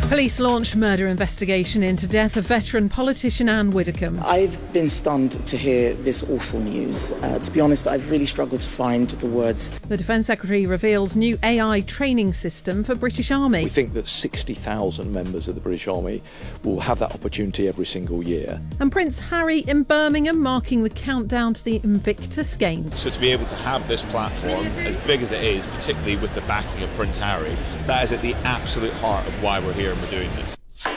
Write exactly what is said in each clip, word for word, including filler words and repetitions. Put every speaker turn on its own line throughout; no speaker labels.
Police launch murder investigation into death of veteran politician Anne Widdecombe.
I've been stunned to hear this awful news. Uh, to be honest, I've really struggled to find the words.
The Defence Secretary reveals new A I training system for British Army.
We think that sixty thousand members of the British Army will have that opportunity every single year.
And Prince Harry in Birmingham marking the countdown to the Invictus Games.
So to be able to have this platform, as big as it is, particularly with the backing of Prince Harry, that is at the absolute heart of why we're here and we're doing this.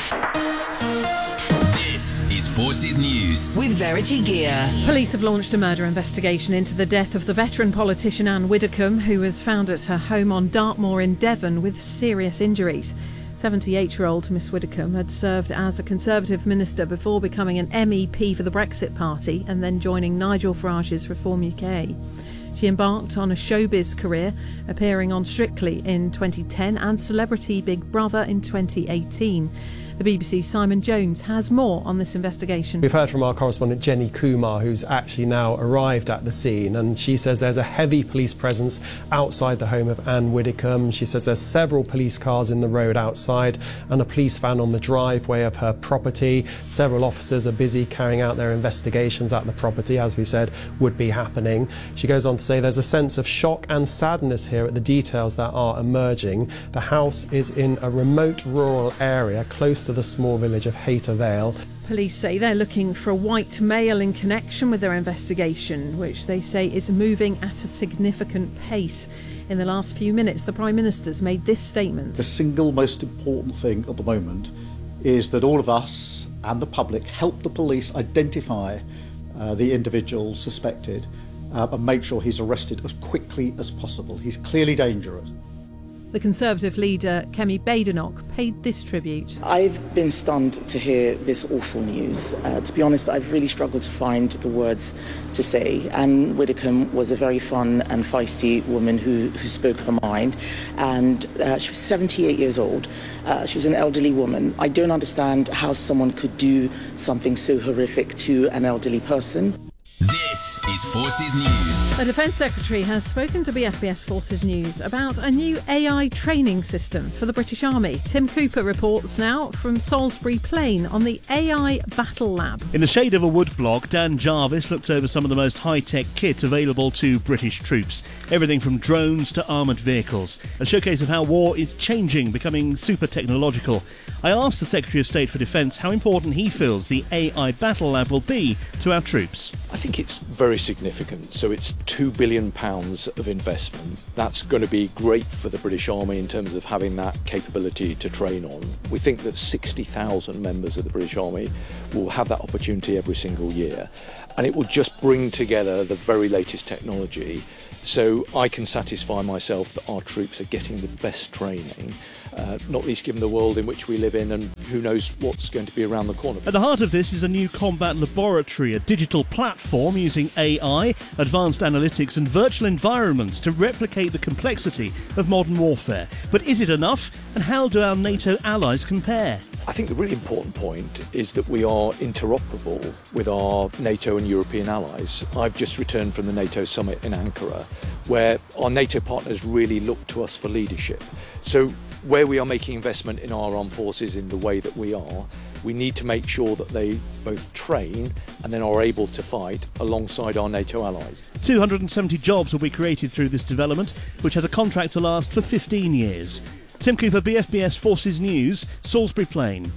This is Forces News
with Verity Gear.
Police have launched a murder investigation into the death of the veteran politician Anne Widdecombe, who was found at her home on Dartmoor in Devon with serious injuries. seventy-eight-year-old Miss Widdecombe had served as a Conservative minister before becoming an M E P for the Brexit Party and then joining Nigel Farage's Reform U K. She embarked on a showbiz career, appearing on Strictly in twenty ten and Celebrity Big Brother in twenty eighteen. The B B C's Simon Jones has more on this investigation.
We've heard from our correspondent Jenny Kumar, who's actually now arrived at the scene, and she says there's a heavy police presence outside the home of Anne Widdecombe. She says there's several police cars in the road outside and a police van on the driveway of her property. Several officers are busy carrying out their investigations at the property, as we said would be happening. She goes on to say there's a sense of shock and sadness here at the details that are emerging. The house is in a remote rural area close to the small village of Hayter Vale.
Police say they're looking for a white male in connection with their investigation, which they say is moving at a significant pace. In the last few minutes, the Prime Minister's made this statement.
The single most important thing at the moment is that all of us and the public help the police identify uh, the individual suspected uh, and make sure he's arrested as quickly as possible. He's clearly dangerous.
The Conservative leader, Kemi Badenoch, paid this tribute.
I've been stunned to hear this awful news. Uh, to be honest, I've really struggled to find the words to say. Anne Widdecombe was a very fun and feisty woman who, who spoke her mind, and uh, she was seventy-eight years old. Uh, she was an elderly woman. I don't understand how someone could do something so horrific to an elderly person.
This is Forces News.
The Defence Secretary has spoken to B F B S Forces News about a new A I training system for the British Army. Tim Cooper reports now from Salisbury Plain on the A I Battle Lab.
In the shade of a woodblock, Dan Jarvis looks over some of the most high-tech kit available to British troops. Everything from drones to armoured vehicles. A showcase of how war is changing, becoming super technological. I asked the Secretary of State for Defence how important he feels the A I Battle Lab will be to our troops.
I think it's very significant. So it's two billion pounds of investment. That's going to be great for the British Army in terms of having that capability to train on. We think that sixty thousand members of the British Army will have that opportunity every single year. And it will just bring together the very latest technology so I can satisfy myself that our troops are getting the best training, uh, not least given the world in which we live in, and who knows what's going to be around the corner.
At the heart of this is a new combat laboratory, a digital platform using A I, advanced analytics and virtual environments to replicate the complexity of modern warfare. But is it enough? And how do our NATO allies compare?
I think the really important point is that we are interoperable with our NATO and European allies. I've just returned from the NATO summit in Ankara, where our NATO partners really look to us for leadership. So where we are making investment in our armed forces in the way that we are, we need to make sure that they both train and then are able to fight alongside our NATO allies.
two hundred seventy jobs will be created through this development, which has a contract to last for fifteen years. Tim Cooper, B F B S Forces News, Salisbury Plain.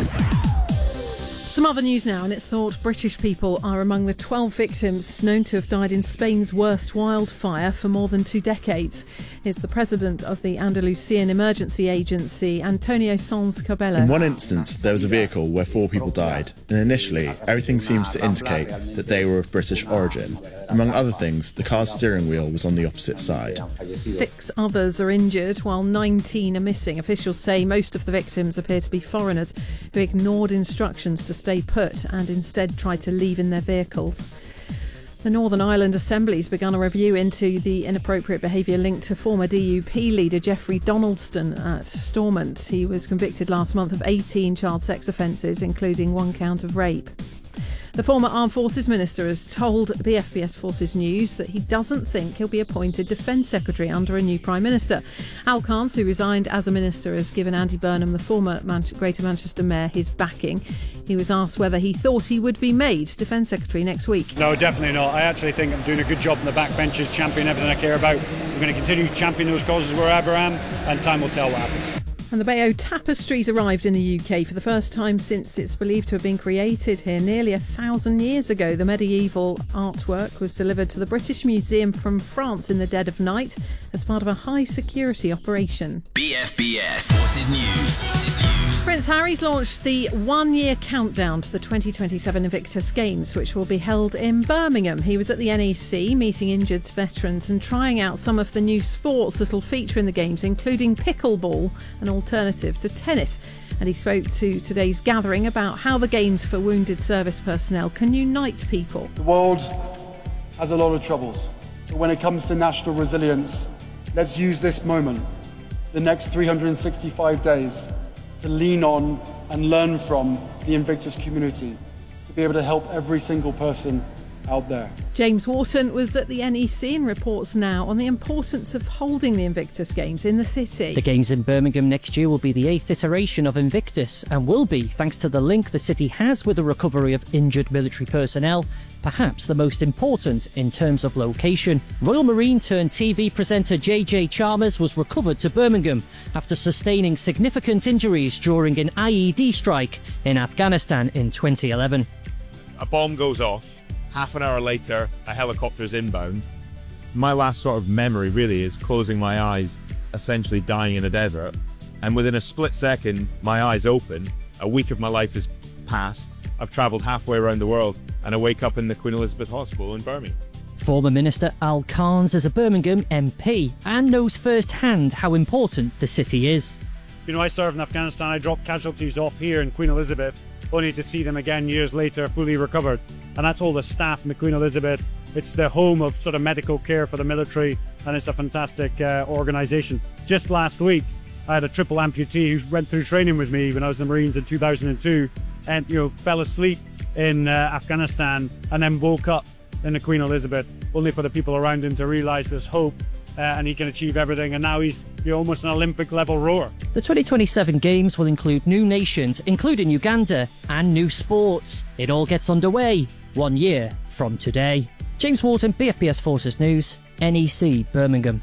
Some other news now, and it's thought British people are among the twelve victims known to have died in Spain's worst wildfire for more than two decades. It's the president of the Andalusian Emergency Agency, Antonio Sanz Cabello.
In one instance, there was a vehicle where four people died, and initially, everything seems to indicate that they were of British origin. Among other things, the car's steering wheel was on the opposite side.
Six others are injured, while nineteen are missing. Officials say most of the victims appear to be foreigners who ignored instructions to stay put and instead tried to leave in their vehicles. The Northern Ireland Assembly's begun a review into the inappropriate behaviour linked to former D U P leader Jeffrey Donaldson at Stormont. He was convicted last month of eighteen child sex offences, including one count of rape. The former Armed Forces Minister has told B F B S Forces News that he doesn't think he'll be appointed Defence Secretary under a new Prime Minister. Al Carnes, who resigned as a minister, has given Andy Burnham, the former Man- Greater Manchester Mayor, his backing. He was asked whether he thought he would be made Defence Secretary next week.
No, definitely not. I actually think I'm doing a good job in the backbenches, championing everything I care about. I'm going to continue to champion those causes wherever I am, and time will tell what happens.
And the Bayeux Tapestries arrived in the U K for the first time since it's believed to have been created here nearly a thousand years ago. The medieval artwork was delivered to the British Museum from France in the dead of night as part of a high security operation.
B F B S Forces News.
Prince Harry's launched the one-year countdown to the twenty twenty-seven Invictus Games, which will be held in Birmingham. He was at the N E C, meeting injured veterans and trying out some of the new sports that will feature in the Games, including pickleball, an alternative to tennis. And he spoke to today's gathering about how the Games for wounded service personnel can unite people.
The world has a lot of troubles, but when it comes to national resilience, let's use this moment, the next three hundred sixty-five days, to lean on and learn from the Invictus community, to be able to help every single person out there.
James Wharton was at the N E C and reports now on the importance of holding the Invictus Games in the city.
The Games in Birmingham next year will be the eighth iteration of Invictus and will be thanks to the link the city has with the recovery of injured military personnel, perhaps the most important in terms of location. Royal Marine turned T V presenter J J Chalmers was recovered to Birmingham after sustaining significant injuries during an I E D strike in Afghanistan in twenty eleven.
A bomb goes off. Half an hour later, a helicopter's inbound. My last sort of memory really is closing my eyes, essentially dying in a desert. And within a split second, my eyes open. A week of my life has passed. I've travelled halfway around the world, and I wake up in the Queen Elizabeth Hospital in Birmingham.
Former Minister Al Carnes is a Birmingham M P and knows firsthand how important the city is.
You know, I served in Afghanistan. I dropped casualties off here in Queen Elizabeth, only to see them again years later fully recovered. And that's all the staff in the Queen Elizabeth. It's the home of sort of medical care for the military, and it's a fantastic uh, organisation. Just last week, I had a triple amputee who went through training with me when I was in the Marines in two thousand two, and you know fell asleep in uh, Afghanistan and then woke up in the Queen Elizabeth, only for the people around him to realise there's hope. Uh, and he can achieve everything, and now he's you know, almost an Olympic level rower.
The twenty twenty-seven Games will include new nations, including Uganda, and new sports. It all gets underway one year from today. James Wharton, B F B S Forces News, N E C, Birmingham.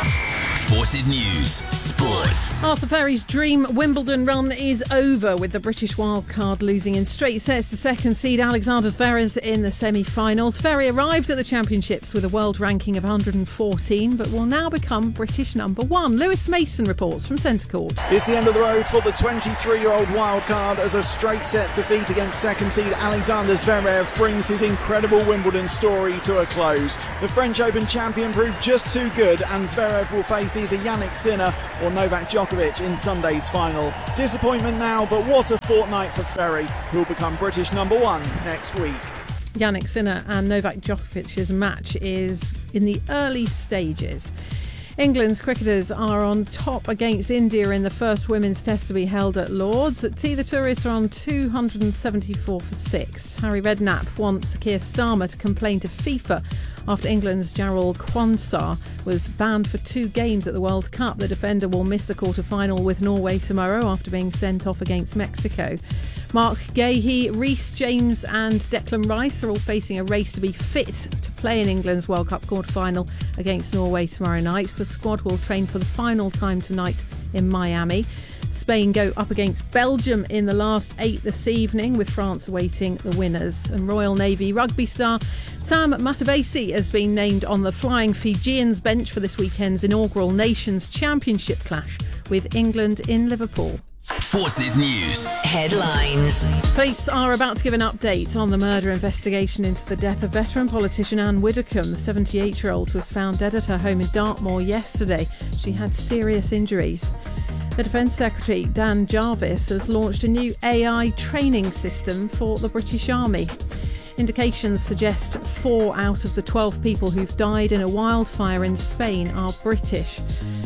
Forces News Sports.
Arthur Ferry's dream Wimbledon run is over, with the British wildcard losing in straight sets to second seed Alexander Zverev in the semi-finals. Ferry arrived at the championships with a world ranking of one hundred fourteen, but will now become British number one. Lewis Mason reports from Centre Court.
It's the end of the road for the twenty-three-year-old wildcard as a straight sets defeat against second seed Alexander Zverev brings his incredible Wimbledon story to a close. The French Open champion proved just too good, and Zverev will face either Jannik Sinner or Novak Djokovic in Sunday's final. Disappointment now, but what a fortnight for Ferry, who will become British number one next week.
Jannik Sinner and Novak Djokovic's match is in the early stages. England's cricketers are on top against India in the first women's test to be held at Lord's. At tea, the tourists are on two hundred seventy-four for six. Harry Redknapp wants Keir Starmer to complain to FIFA after England's Jarrell Quansah was banned for two games at the World Cup. The defender will miss the quarter-final with Norway tomorrow after being sent off against Mexico. Mark Gahey, Reece James and Declan Rice are all facing a race to be fit to play in England's World Cup quarter-final against Norway tomorrow night. The squad will train for the final time tonight in Miami. Spain go up against Belgium in the last eight this evening, with France awaiting the winners. And Royal Navy rugby star Sam Matavesi has been named on the Flying Fijians bench for this weekend's inaugural Nations Championship clash with England in Liverpool.
Forces News
Headlines.
Police are about to give an update on the murder investigation into the death of veteran politician Anne Widdecombe. The seventy-eight-year-old was found dead at her home in Dartmoor yesterday. She had serious injuries. The Defence Secretary, Dan Jarvis, has launched a new A I training system for the British Army. Indications suggest four out of the twelve people who've died in a wildfire in Spain are British.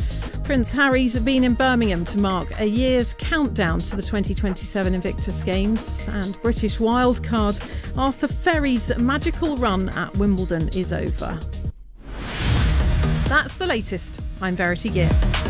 Prince Harry's been in Birmingham to mark a year's countdown to the twenty twenty-seven Invictus Games, and British wildcard Arthur Ferry's magical run at Wimbledon is over. That's the latest. I'm Verity Gear.